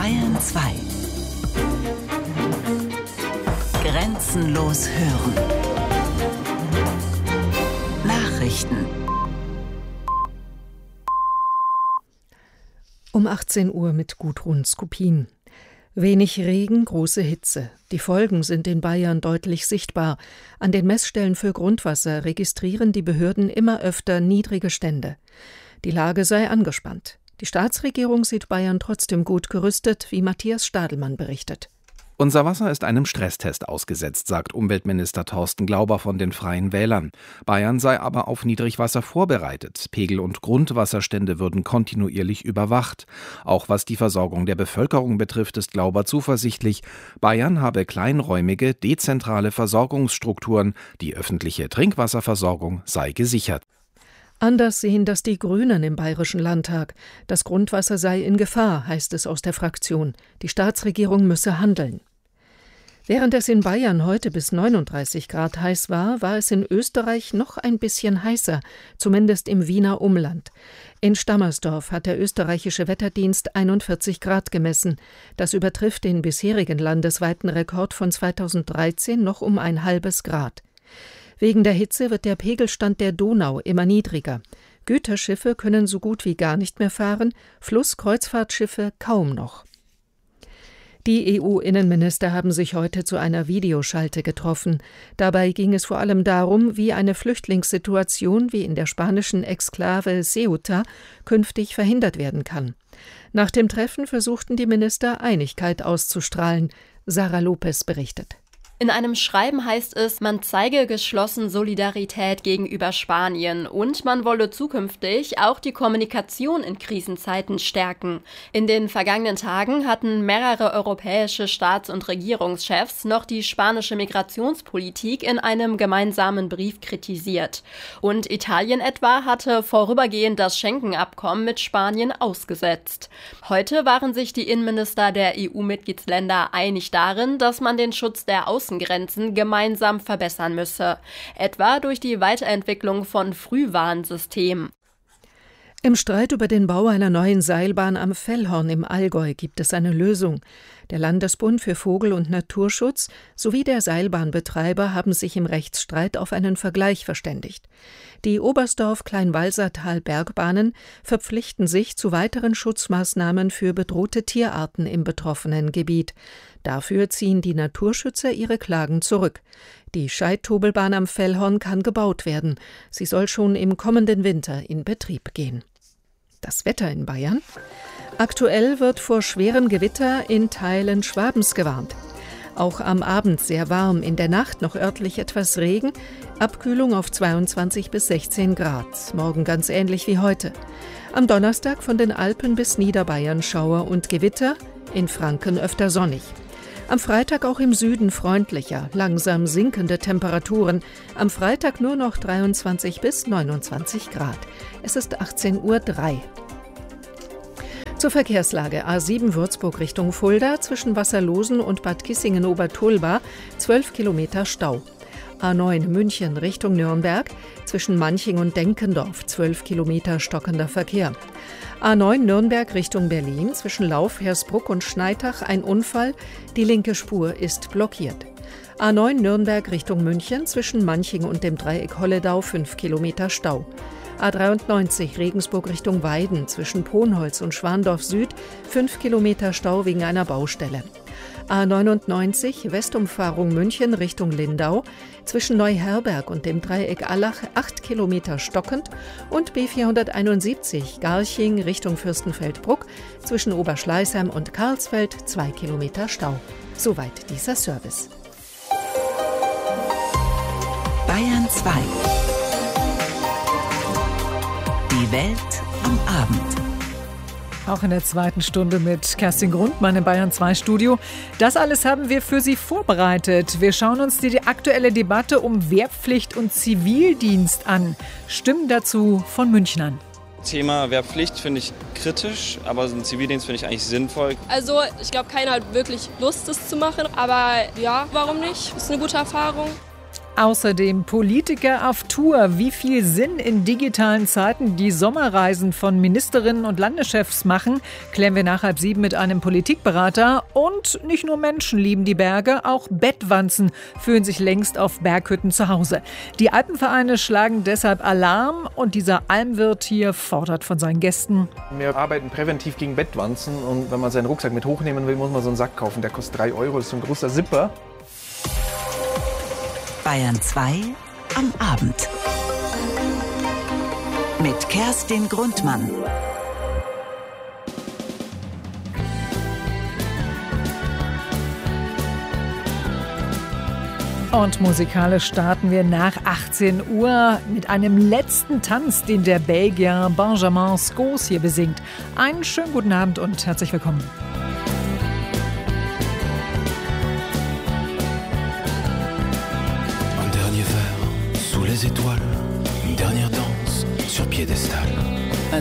Bayern 2. Grenzenlos hören. Nachrichten. Um 18 Uhr mit Gudrun Skupin. Wenig Regen, große Hitze. Die Folgen sind in Bayern deutlich sichtbar. An den Messstellen für Grundwasser registrieren die Behörden immer öfter niedrige Stände. Die Lage sei angespannt. Die Staatsregierung sieht Bayern trotzdem gut gerüstet, wie Matthias Stadelmann berichtet. Unser Wasser ist einem Stresstest ausgesetzt, sagt Umweltminister Thorsten Glauber von den Freien Wählern. Bayern sei aber auf Niedrigwasser vorbereitet. Pegel- und Grundwasserstände würden kontinuierlich überwacht. Auch was die Versorgung der Bevölkerung betrifft, ist Glauber zuversichtlich. Bayern habe kleinräumige, dezentrale Versorgungsstrukturen. Die öffentliche Trinkwasserversorgung sei gesichert. Anders sehen das die Grünen im Bayerischen Landtag. Das Grundwasser sei in Gefahr, heißt es aus der Fraktion. Die Staatsregierung müsse handeln. Während es in Bayern heute bis 39 Grad heiß war, war es in Österreich noch ein bisschen heißer, zumindest im Wiener Umland. In Stammersdorf hat der österreichische Wetterdienst 41 Grad gemessen. Das übertrifft den bisherigen landesweiten Rekord von 2013 noch um ein halbes Grad. Wegen der Hitze wird der Pegelstand der Donau immer niedriger. Güterschiffe können so gut wie gar nicht mehr fahren, Flusskreuzfahrtschiffe kaum noch. Die EU-Innenminister haben sich heute zu einer Videoschalte getroffen. Dabei ging es vor allem darum, wie eine Flüchtlingssituation wie in der spanischen Exklave Ceuta künftig verhindert werden kann. Nach dem Treffen versuchten die Minister, Einigkeit auszustrahlen. Sarah Lopez berichtet. In einem Schreiben heißt es, man zeige geschlossen Solidarität gegenüber Spanien und man wolle zukünftig auch die Kommunikation in Krisenzeiten stärken. In den vergangenen Tagen hatten mehrere europäische Staats- und Regierungschefs noch die spanische Migrationspolitik in einem gemeinsamen Brief kritisiert. Und Italien etwa hatte vorübergehend das Schengen-Abkommen mit Spanien ausgesetzt. Heute waren sich die Innenminister der EU-Mitgliedsländer einig darin, dass man den Schutz der Außengrenzen gemeinsam verbessern müsse, etwa durch die Weiterentwicklung von Frühwarnsystemen. Im Streit über den Bau einer neuen Seilbahn am Fellhorn im Allgäu gibt es eine Lösung. Der Landesbund für Vogel- und Naturschutz sowie der Seilbahnbetreiber haben sich im Rechtsstreit auf einen Vergleich verständigt. Die Oberstdorf-Kleinwalsertal-Bergbahnen verpflichten sich zu weiteren Schutzmaßnahmen für bedrohte Tierarten im betroffenen Gebiet. Dafür ziehen die Naturschützer ihre Klagen zurück. Die Scheidtobelbahn am Fellhorn kann gebaut werden. Sie soll schon im kommenden Winter in Betrieb gehen. Das Wetter in Bayern. Aktuell wird vor schwerem Gewitter in Teilen Schwabens gewarnt. Auch am Abend sehr warm, in der Nacht noch örtlich etwas Regen, Abkühlung auf 22 bis 16 Grad. Morgen ganz ähnlich wie heute. Am Donnerstag von den Alpen bis Niederbayern Schauer und Gewitter, in Franken öfter sonnig. Am Freitag auch im Süden freundlicher, langsam sinkende Temperaturen. Am Freitag nur noch 23 bis 29 Grad. Es ist 18:03 Uhr. Zur Verkehrslage: A7 Würzburg Richtung Fulda, zwischen Wasserlosen und Bad Kissingen-Obertulba, 12 Kilometer Stau. A9 München Richtung Nürnberg, zwischen Manching und Denkendorf, 12 Kilometer stockender Verkehr. A9 Nürnberg Richtung Berlin, zwischen Lauf, Hersbruck und Schneitach ein Unfall, die linke Spur ist blockiert. A9 Nürnberg Richtung München, zwischen Manching und dem Dreieck Holledau 5 Kilometer Stau. A93 Regensburg Richtung Weiden, zwischen Ponholz und Schwandorf Süd 5 Kilometer Stau wegen einer Baustelle. A99 Westumfahrung München Richtung Lindau, zwischen Neuherberg und dem Dreieck Allach 8 Kilometer stockend und B471 Garching Richtung Fürstenfeldbruck, zwischen Oberschleißheim und Karlsfeld 2 Kilometer Stau. Soweit dieser Service. Bayern 2. Die Welt am Abend. Auch in der zweiten Stunde mit Kerstin Grundmann im Bayern 2 Studio. Das alles haben wir für Sie vorbereitet. Wir schauen uns die aktuelle Debatte um Wehrpflicht und Zivildienst an. Stimmen dazu von Münchnern. Thema Wehrpflicht finde ich kritisch, aber so ein Zivildienst finde ich eigentlich sinnvoll. Also ich glaube, keiner hat wirklich Lust, das zu machen. Aber ja, warum nicht? Ist eine gute Erfahrung. Außerdem Politiker auf Tour. Wie viel Sinn in digitalen Zeiten die Sommerreisen von Ministerinnen und Landeschefs machen, klären wir nach 6:30 mit einem Politikberater. Und nicht nur Menschen lieben die Berge, auch Bettwanzen fühlen sich längst auf Berghütten zu Hause. Die Alpenvereine schlagen deshalb Alarm und dieser Almwirt hier fordert von seinen Gästen: Wir arbeiten präventiv gegen Bettwanzen und wenn man seinen Rucksack mit hochnehmen will, muss man so einen Sack kaufen. Der kostet 3 €, das ist so ein großer Zipper. Bayern 2 am Abend. Mit Kerstin Grundmann. Und musikalisch starten wir nach 18 Uhr mit einem letzten Tanz, den der Belgier Benjamin Scos hier besingt. Einen schönen guten Abend und herzlich willkommen. Un dernier verre sous les étoiles, une dernière danse sur piédestal.